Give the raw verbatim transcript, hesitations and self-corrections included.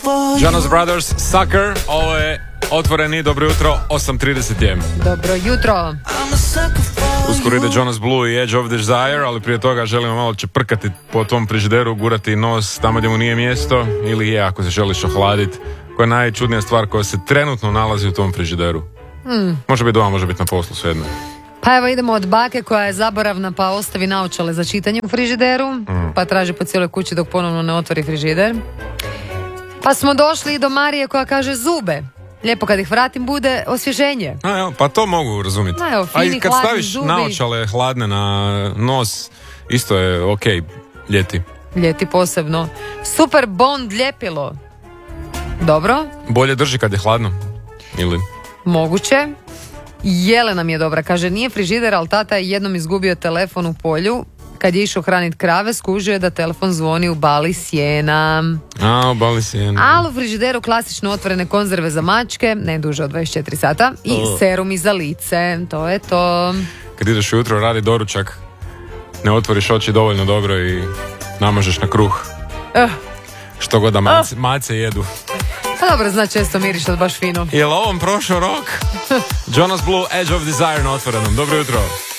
Jonas Brothers, Sucker, ovo je otvoreni, dobro jutro, osam trideset je. Dobro jutro. Uskoro ide Jonas Blue i Edge of Desire, ali prije toga želimo malo čeprkati po tom frižideru, gurati nos tamo gdje mu nije mjesto, ili je ako se želiš ohladiti. Koja je najčudnija stvar koja se trenutno nalazi u tom frižideru? Mm. Može biti doma, može biti na poslu, svejedno. Pa evo idemo od bake koja je zaboravna pa ostavi naočale za čitanje u frižideru, mm. pa traži po cijeloj kući dok ponovno ne otvori frižider. Pa smo došli i do Marije koja kaže zube. Lijepo kad ih vratim bude osvježenje. A, evo, pa to mogu razumjeti. A, evo, fini, a i kad staviš zubi. naočale hladne na nos, isto je ok, ljeti. Ljeti posebno. Super Bond ljepilo. Dobro. Bolje drži kad je hladno. Ili? Moguće. Jelena mi je dobra. Kaže, nije frižider, ali tata je jednom izgubio telefon u polju. Kad je išao hraniti krave, skužio je da telefon zvoni u bali sjena. A, u bali sjena. Ali u frižideru klasično otvorene konzerve za mačke, ne duže od dvadeset četiri sata, i oh. serumi za lice. To je to. Kad ideš ujutro radi doručak, ne otvoriš oči dovoljno dobro i namažeš na kruh. Uh. Što god da mace, uh. mace jedu. Pa dobro, zna često miriš od baš fino. Je li ovom prošao rok? Jonas Blue, Edge of Desire na otvorenom. Dobro jutro.